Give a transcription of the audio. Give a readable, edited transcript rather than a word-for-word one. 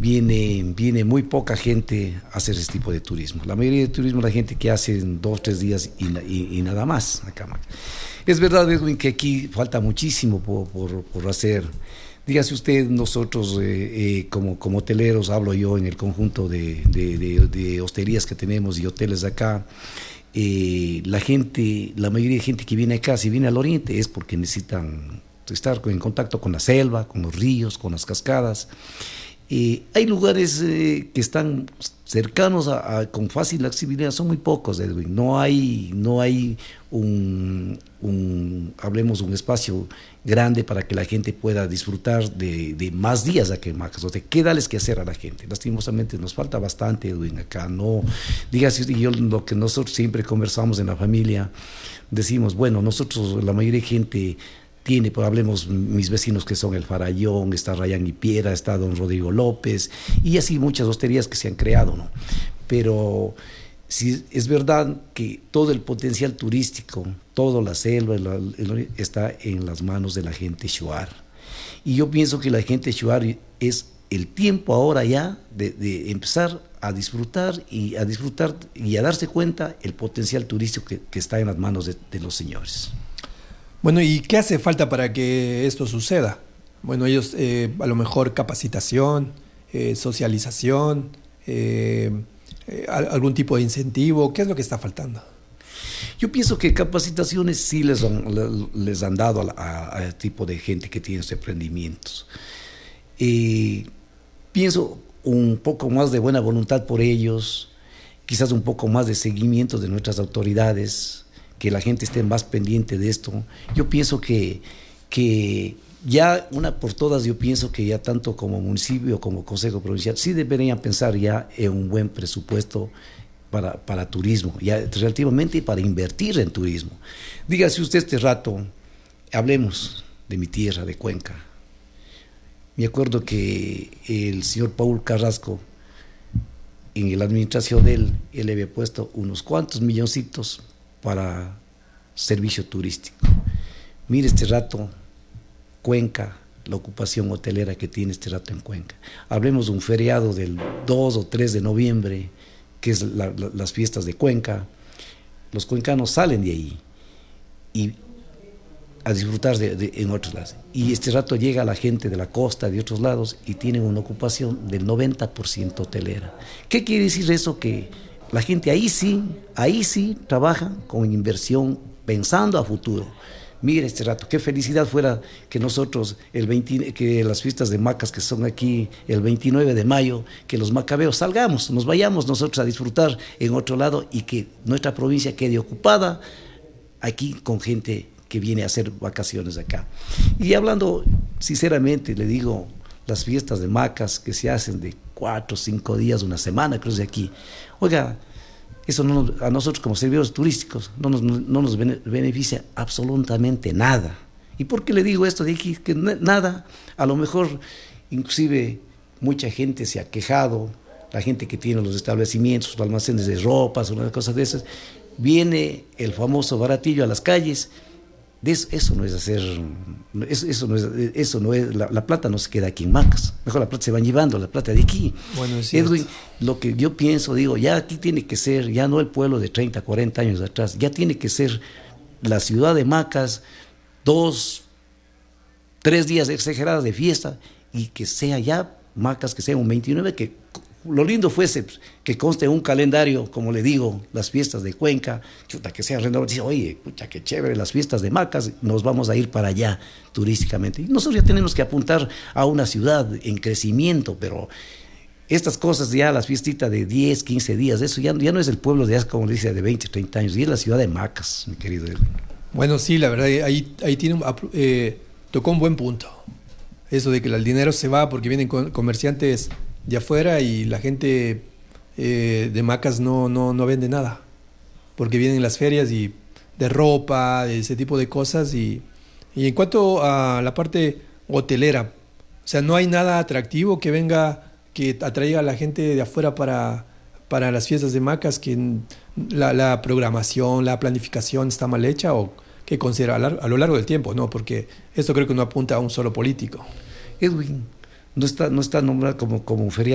viene muy poca gente a hacer este tipo de turismo. La mayoría de turismo la gente que hace en 2 o 3 días y nada más acá. Es verdad, Edwin, que aquí falta muchísimo por hacer. Dígase usted, nosotros como hoteleros, hablo yo en el conjunto de hosterías que tenemos y hoteles de acá, la mayoría de gente que viene acá, si viene al oriente, es porque necesitan estar en contacto con la selva, con los ríos, con las cascadas. Hay lugares que están cercanos con fácil accesibilidad, son muy pocos, Edwin. No hay hablemos, un espacio grande para que la gente pueda disfrutar de más días aquí en Macas. O sea, ¿qué darles que hacer a la gente? Lastimosamente nos falta bastante, Edwin, acá. No, dígase, yo lo que nosotros siempre conversamos en la familia, decimos, bueno, nosotros, la mayoría de gente tiene, pues hablemos, mis vecinos que son el Farallón, está Rayán y Piedra, está Don Rodrigo López, y así muchas hosterías que se han creado, ¿no? Pero sí, es verdad que todo el potencial turístico, toda la selva, está en las manos de la gente shuar. Y yo pienso que la gente shuar es el tiempo ahora ya de empezar a disfrutar y a darse cuenta el potencial turístico que está en las manos de los señores. Bueno, ¿y qué hace falta para que esto suceda? Bueno, ellos a lo mejor capacitación, socialización, algún tipo de incentivo. ¿Qué es lo que está faltando? Yo pienso que capacitaciones sí les han dado a este tipo de gente que tiene estos emprendimientos. Pienso un poco más de buena voluntad por ellos, quizás un poco más de seguimiento de nuestras autoridades, que la gente esté más pendiente de esto. Yo pienso que ya una por todas, yo pienso que ya tanto como municipio como consejo provincial sí deberían pensar ya en un buen presupuesto para turismo, ya relativamente para invertir en turismo. Dígase usted este rato, hablemos de mi tierra, de Cuenca. Me acuerdo que el señor Paul Carrasco, en la administración de él le había puesto unos cuantos milloncitos para servicio turístico. Mire este rato, Cuenca, la ocupación hotelera que tiene este rato en Cuenca. Hablemos de un feriado del 2 o 3 de noviembre, que es las fiestas de Cuenca. Los cuencanos salen de ahí y a disfrutar en otros lados. Y este rato llega la gente de la costa, de otros lados, y tienen una ocupación del 90% hotelera. ¿Qué quiere decir eso? Que la gente ahí sí trabaja con inversión, pensando a futuro. Mire este rato, qué felicidad fuera que nosotros, que las fiestas de Macas que son aquí el 29 de mayo, que los macabeos salgamos, nos vayamos nosotros a disfrutar en otro lado y que nuestra provincia quede ocupada aquí con gente que viene a hacer vacaciones acá. Y hablando sinceramente, le digo, las fiestas de Macas que se hacen de 4 o 5 días, una semana, creo de aquí. Oiga, eso a nosotros como servidores turísticos no nos beneficia absolutamente nada. ¿Y por qué le digo esto de aquí? Que nada, a lo mejor inclusive mucha gente se ha quejado, la gente que tiene los establecimientos, los almacenes de ropas, unas cosas de esas, viene el famoso baratillo a las calles. Eso no es hacer, eso no es, la plata no se queda aquí en Macas, mejor la plata se van llevando, la plata de aquí. Bueno, es Edwin, lo que yo pienso, digo, ya aquí tiene que ser, ya no el pueblo de 30, 40 años atrás, ya tiene que ser la ciudad de Macas, 2, 3 días exageradas de fiesta, y que sea ya Macas, que sea un 29, que lo lindo fuese que conste en un calendario, como le digo, las fiestas de Cuenca, chuta, que sea renovado, dice, oye, pucha, qué chévere las fiestas de Macas, nos vamos a ir para allá turísticamente. Y nosotros ya tenemos que apuntar a una ciudad en crecimiento, pero estas cosas ya, las fiestitas de 10, 15 días, eso ya no es el pueblo de hace, como le dice, de 20, 30 años, y es la ciudad de Macas, mi querido Edwin. Bueno, sí, la verdad, ahí tocó un buen punto. Eso de que el dinero se va porque vienen comerciantes de afuera y la gente de Macas no vende nada, porque vienen las ferias y de ropa, de ese tipo de cosas. Y en cuanto a la parte hotelera, o sea, no hay nada atractivo que venga, que atraiga a la gente de afuera para las fiestas de Macas, que la programación, la planificación está mal hecha, o que considera a lo largo del tiempo, ¿no? Porque esto creo que no apunta a un solo político. Edwin, no está nombrado como un feriado.